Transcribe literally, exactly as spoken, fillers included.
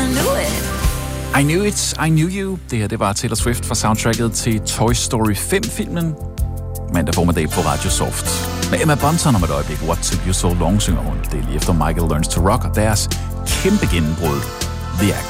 I knew it. I Knew It, I Knew You. Det her, det var Taylor Swift fra soundtracket til Toy Story fem-filmen. Mandag formiddag på Radio Soft. Med Emma Bunton om et øjeblik. What Took You So Long, synger hun. Det er lige efter Michael Learns to Rock og deres kæmpe gennembrud, The Act.